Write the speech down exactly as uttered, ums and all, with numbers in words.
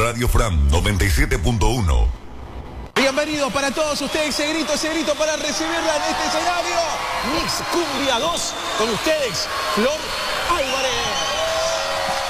Radio Fram noventa y siete punto uno. Bienvenidos para todos ustedes, ese grito, ese grito para recibirla en este escenario. Mix Cumbia dos, con ustedes, Flor Álvarez.